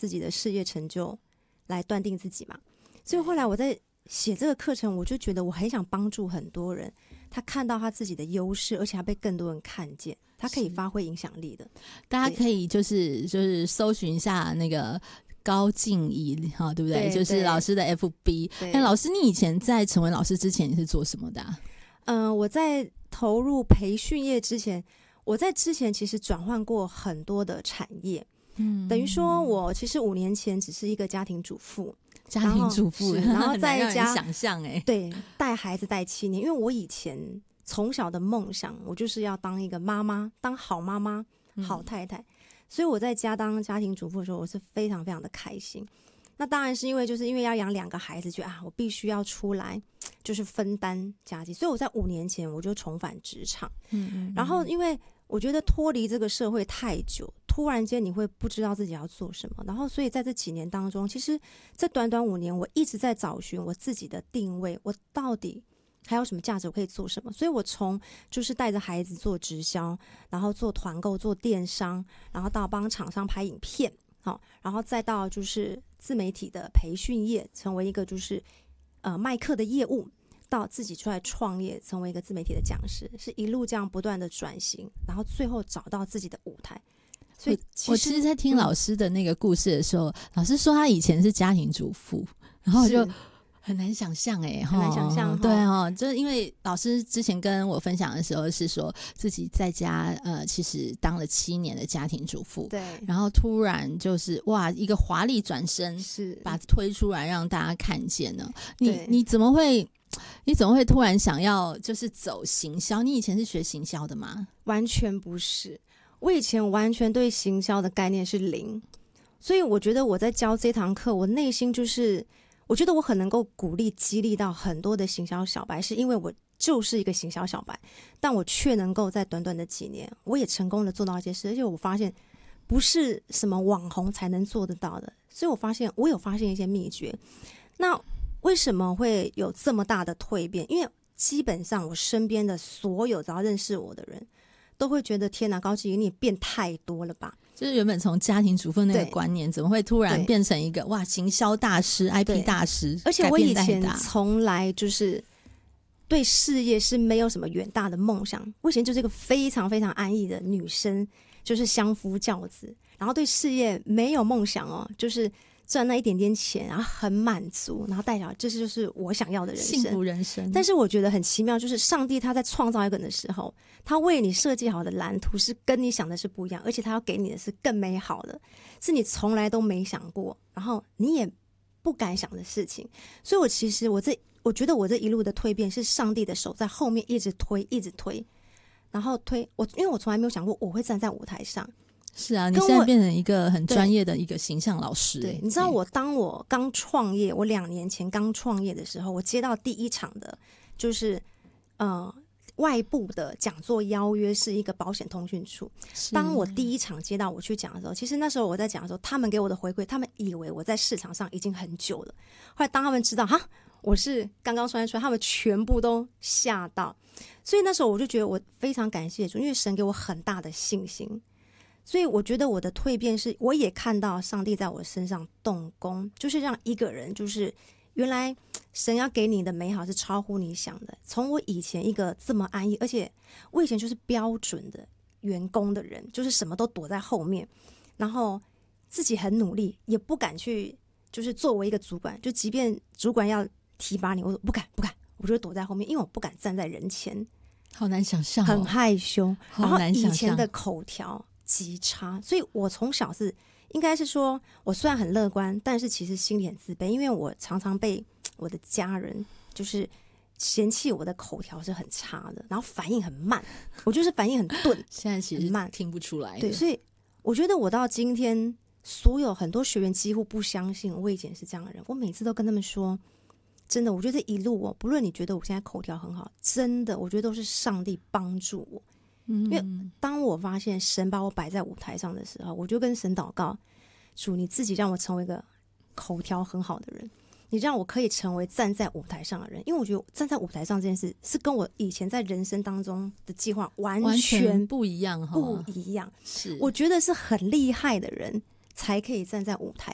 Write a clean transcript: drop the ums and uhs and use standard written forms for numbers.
自己的事业成就来断定自己嘛。所以后来我在写这个课程，我就觉得我很想帮助很多人，他看到他自己的优势，而且他被更多人看见，他可以发挥影响力的。 大家可以就是搜寻一下那个高静怡哈，对不对？就是老师的 FB。老师，你以前在成为老师之前你是做什么的我在投入培训业之前，我在之前其实转换过很多的产业。等于说我其实5年前只是一个家庭主妇， 然后在家想象对，带孩子带7年，因为我以前从小的梦想，我就是要当一个妈妈，当好妈妈、好太太，所以我在家当家庭主妇的时候，我是非常非常的开心。那当然是因为要养2个孩子，觉得我必须要出来就是分担家计，所以我在5年前我就重返职场。然后因为我觉得脱离这个社会太久，突然间你会不知道自己要做什么，然后所以在这几年当中，其实这短短5年我一直在找寻我自己的定位，我到底还有什么价值，我可以做什么。所以我从就是带着孩子做直销，然后做团购、做电商，然后到帮厂商拍影片，然后再到就是自媒体的培训业，成为一个就是卖课的业务，到自己出来创业，成为一个自媒体的讲师，是一路这样不断的转型，然后最后找到自己的舞台。所以我其实在听老师的那个故事的时候，老师说他以前是家庭主妇，然后我就很难想象很难想象。 对就是因为老师之前跟我分享的时候是说自己在家其实当了7年的家庭主妇， 对， 然后突然就是哇一个华丽转身， 是把推出来让大家看见了。你怎么会突然想要就是走行销？你以前是学行销的吗？ 完全不是，我以前完全对行销的概念是0，所以我觉得我在教这堂课，我内心就是我觉得我很能够鼓励激励到很多的行销小白，是因为我就是一个行销小白，但我却能够在短短的几年我也成功的做到一些事，而且我发现不是什么网红才能做得到的，所以我有发现一些秘诀。那为什么会有这么大的蜕变？因为基本上我身边的所有只要认识我的人都会觉得天哪，高静怡你也变太多了吧， 就是原本从家庭主妇那个观念怎么会突然变成一个哇行销大师 IP 大师， 而且我以前从来就是对事业是没有什么远大的梦想，我以前就是一个非常非常安逸的女生，就是相夫教子，然后对事业没有梦想就是赚那一点点钱，然后很满足，然后带小孩，这就是我想要的人生， 幸福人生。 但是我觉得很奇妙，就是上帝他在创造一个人的时候，他为你设计好的蓝图是跟你想的是不一样，而且他要给你的是更美好的，是你从来都没想过，然后你也不敢想的事情。所以我觉得我这一路的蜕变是上帝的手在后面一直推一直推，然后因为我从来没有想过我会站在舞台上。 是啊，你现在变成一个很专业的一个形象老师。 对，你知道当我刚创业，我2年前刚创业的时候，我接到第一场的就是外部的讲座邀约，是一个保险通讯处。当我第一场接到我去讲的时候，其实那时候我在讲的时候，他们给我的回馈，他们以为我在市场上已经很久了，后来当他们知道我是刚刚创业出来，他们全部都吓到。所以那时候我就觉得我非常感谢主，因为神给我很大的信心。所以我觉得我的蜕变是，我也看到上帝在我身上动工，就是让一个人，就是原来神要给你的美好是超乎你想的。从我以前一个这么安逸，而且我以前就是标准的员工的人，就是什么都躲在后面，然后自己很努力，也不敢去，就是作为一个主管，就即便主管要提拔你，我不敢，我就躲在后面，因为我不敢站在人前， 好难想象很害羞， 然后以前的口条极差，所以我从小应该是说我虽然很乐观，但是其实心里很自卑，因为我常常被我的家人就是嫌弃我的口条是很差的，然后反应很慢，我就是反应很钝现在其实很慢， 听不出来。 对，所以我觉得我到今天很多学员几乎不相信我以前是这样的人，我每次都跟他们说真的，我觉得这一路不论你觉得我现在口条很好，真的我觉得都是上帝帮助我。因为当我发现神把我摆在舞台上的时候，我就跟神祷告，主你自己让我成为一个口条很好的人，你让我可以成为站在舞台上的人。因为我觉得站在舞台上这件事是跟我以前在人生当中的计划完全不一样， 不一样。 是， 我觉得是很厉害的人才可以站在舞台